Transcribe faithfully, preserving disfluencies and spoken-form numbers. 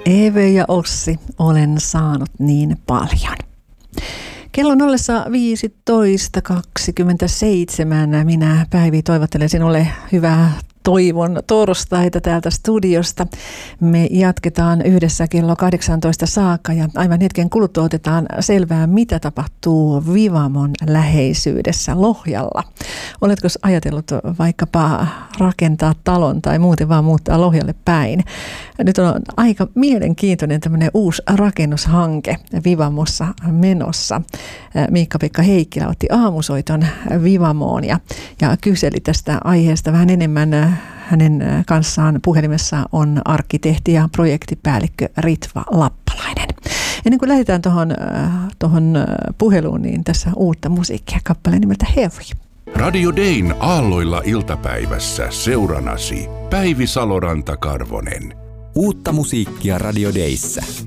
Eeve ja Ossi, olen saanut niin paljon. Kello on ollessa viisitoista kaksikymmentäseitsemän. Minä, Päivi, toivottelen sinulle hyvää toivon torstaita täältä studiosta. Me jatketaan yhdessä kello kahdeksantoista saakka ja aivan hetken kuluttua otetaan selvää, mitä tapahtuu Vivamon läheisyydessä Lohjalla. Oletko ajatellut vaikkapa rakentaa talon tai muuten vaan muuttaa Lohjalle päin? Nyt on aika mielenkiintoinen tämmöinen uusi rakennushanke Vivamossa menossa. Miikka-Pekka Heikkilä otti aamusoiton Vivamoon ja, ja kyseli tästä aiheesta vähän enemmän. Hänen kanssaan puhelimessa on arkkitehti ja projektipäällikkö Ritva Lappalainen. Ennen kuin lähdetään tuohon tohon puheluun, niin tässä uutta musiikkia, kappale nimeltä Heavy. Radio Dayn aalloilla iltapäivässä seuranasi Päivi Saloranta-Karvonen. Uutta musiikkia Radio Dayssä.